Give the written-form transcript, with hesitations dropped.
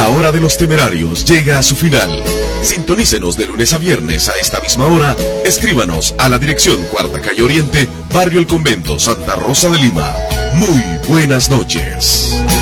Hora de los Temerarios llega a su final. Sintonícenos de lunes a viernes a esta misma hora. Escríbanos a la dirección Cuarta Calle Oriente, Barrio El Convento, Santa Rosa de Lima. Muy buenas noches.